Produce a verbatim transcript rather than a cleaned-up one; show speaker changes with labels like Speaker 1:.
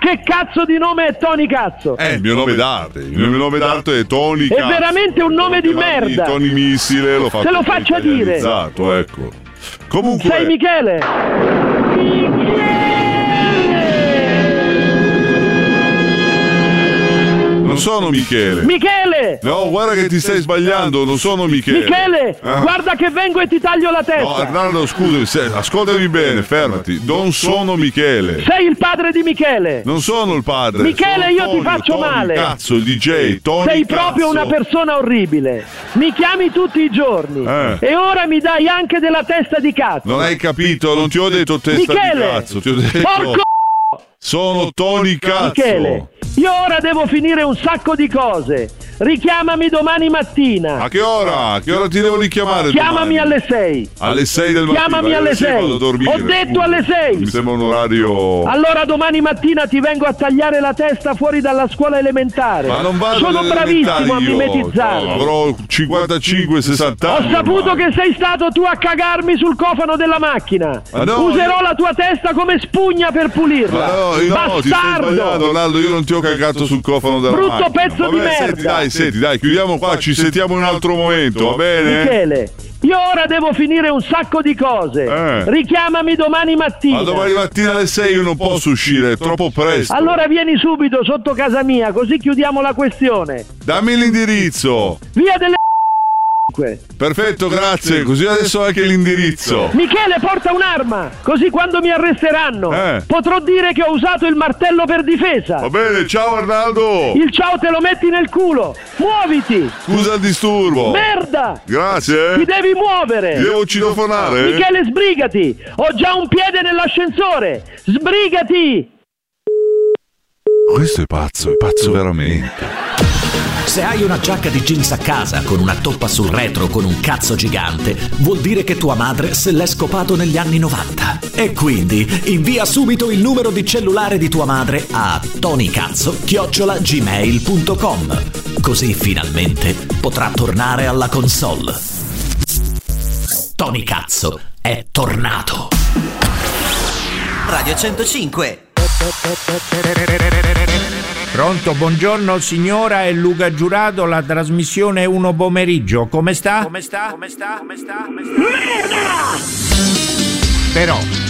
Speaker 1: che cazzo di nome è Tony Cazzo?
Speaker 2: Eh, il mio nome d'arte. Il mio nome d'arte è Tony
Speaker 1: È
Speaker 2: Cazzo.
Speaker 1: veramente un nome di merda.
Speaker 2: Tony Missile, lo faccio.
Speaker 1: Te lo faccio dire.
Speaker 2: Esatto, ecco. Comunque.
Speaker 1: Sei Michele?
Speaker 2: Non sono Michele.
Speaker 1: Michele!
Speaker 2: No, guarda che ti stai sbagliando, non sono Michele.
Speaker 1: Michele,
Speaker 2: Ah.
Speaker 1: guarda che vengo e ti taglio la testa.
Speaker 2: No, Arnaldo, scusami, se- ascoltami bene, fermati. Non sono Michele.
Speaker 1: Sei il padre di Michele.
Speaker 2: Non sono il padre.
Speaker 1: Michele,
Speaker 2: sono
Speaker 1: io
Speaker 2: Tony,
Speaker 1: ti faccio
Speaker 2: Tony,
Speaker 1: male.
Speaker 2: Cazzo, il D J, Tony
Speaker 1: Sei
Speaker 2: Cazzo.
Speaker 1: proprio una persona orribile. Mi chiami tutti i giorni.
Speaker 2: Eh.
Speaker 1: E ora mi dai anche della testa di cazzo.
Speaker 2: Non hai capito, non ti ho detto testa
Speaker 1: Michele,
Speaker 2: di cazzo, ti ho detto.
Speaker 1: porco
Speaker 2: Sono Tony Cazzo.
Speaker 1: Michele, io ora devo finire un sacco di cose. Richiamami domani mattina.
Speaker 2: A che ora? A che ora ti devo richiamare?
Speaker 1: Chiamami
Speaker 2: domani?
Speaker 1: alle sei.
Speaker 2: Alle sei del mattino.
Speaker 1: Chiamami alle sei.
Speaker 2: Vado a dormire.
Speaker 1: Ho detto alle sei.
Speaker 2: Mi sembra un orario.
Speaker 1: Allora domani mattina ti vengo a tagliare la testa fuori dalla scuola elementare.
Speaker 2: Ma non vado
Speaker 1: Sono
Speaker 2: alle
Speaker 1: bravissimo a
Speaker 2: elementari io.
Speaker 1: mimetizzare.
Speaker 2: No, avrò cinquantacinque sessanta
Speaker 1: Ho
Speaker 2: anni.
Speaker 1: saputo
Speaker 2: ormai.
Speaker 1: che sei stato tu a cagarmi sul cofano della macchina.
Speaker 2: Ma no,
Speaker 1: Userò
Speaker 2: io-
Speaker 1: la tua testa come spugna per pulirla.
Speaker 2: Ma no, io no, ti stai sbagliando,
Speaker 1: Bastardo!
Speaker 2: Ronaldo, io non ti ho cagato sul cofano della
Speaker 1: Brutto
Speaker 2: macchina.
Speaker 1: pezzo
Speaker 2: Vabbè,
Speaker 1: di merda.
Speaker 2: Senti, dai, senti, dai, chiudiamo qua, ci sentiamo in un altro momento, va bene?
Speaker 1: Michele, io ora devo finire un sacco di cose.
Speaker 2: Eh.
Speaker 1: Richiamami domani mattina.
Speaker 2: Ma domani mattina alle sei io non posso uscire, è troppo presto.
Speaker 1: Allora vieni subito sotto casa mia, così chiudiamo la questione.
Speaker 2: Dammi l'indirizzo.
Speaker 1: Via delle
Speaker 2: Perfetto, grazie, così adesso anche l'indirizzo.
Speaker 1: Michele, porta un'arma, così quando mi arresteranno
Speaker 2: Eh.
Speaker 1: potrò dire che ho usato il martello per difesa.
Speaker 2: Va bene, ciao Arnaldo.
Speaker 1: Il ciao te lo metti nel culo. Muoviti.
Speaker 2: Scusa il disturbo.
Speaker 1: Merda.
Speaker 2: Grazie.
Speaker 1: Ti devi muovere.
Speaker 2: Ti devo citofonare?
Speaker 1: Michele, sbrigati. Ho già un piede nell'ascensore. Sbrigati.
Speaker 2: Questo è pazzo, è pazzo veramente.
Speaker 3: Se hai una giacca di jeans a casa con una toppa sul retro con un cazzo gigante, vuol dire che tua madre se l'è scopato negli anni novanta. E quindi invia subito il numero di cellulare di tua madre a tonicazzo chiocciola gmail punto com. Così finalmente potrà tornare alla console. Tony Cazzo è tornato.
Speaker 4: Radio centocinque.
Speaker 5: Pronto, buongiorno signora, è Luca Giurato, la trasmissione è uno pomeriggio. Come sta? Come sta? Come sta? Come sta? Come sta? Merda! Però